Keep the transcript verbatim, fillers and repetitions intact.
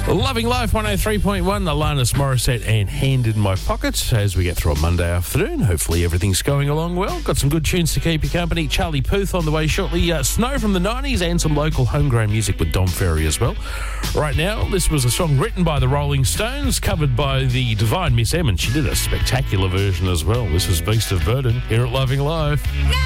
Loving Life one oh three point one, Alanis Morissette and Hand in My Pocket as we get through a Monday afternoon. Hopefully everything's going along well. Got some good tunes to keep you company. Charlie Puth on the way shortly. Uh, Snow from the nineties and some local homegrown music with Dom Ferry as well. Right now, this was a song written by the Rolling Stones, covered by the divine Miss Emmons. She did a spectacular version as well. This is Beast of Burden here at Loving Life.